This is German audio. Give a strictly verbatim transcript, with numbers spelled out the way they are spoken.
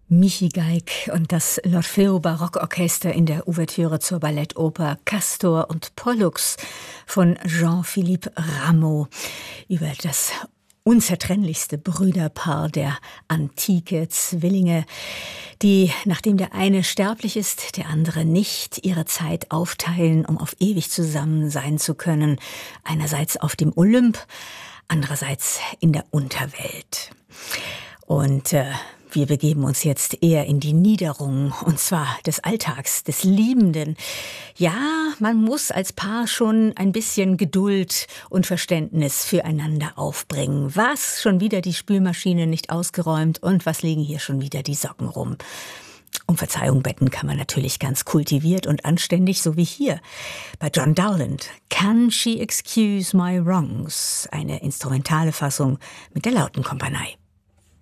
Michi Geig und das L'Orfeo Barockorchester in der Ouvertüre zur Ballettoper Castor und Pollux von Jean-Philippe Rameau über das unzertrennlichste Brüderpaar der Antike, Zwillinge, die, nachdem der eine sterblich ist, der andere nicht, ihre Zeit aufteilen, um auf ewig zusammen sein zu können. Einerseits auf dem Olymp, andererseits in der Unterwelt. Und äh, wir begeben uns jetzt eher in die Niederung, und zwar des Alltags, des Liebenden. Ja, man muss als Paar schon ein bisschen Geduld und Verständnis füreinander aufbringen. Was, schon wieder die Spülmaschine nicht ausgeräumt und was liegen hier schon wieder die Socken rum? Um Verzeihung betten kann man natürlich ganz kultiviert und anständig, so wie hier bei John Dowland. Can she excuse my wrongs? Eine instrumentale Fassung mit der Lautenkompanie.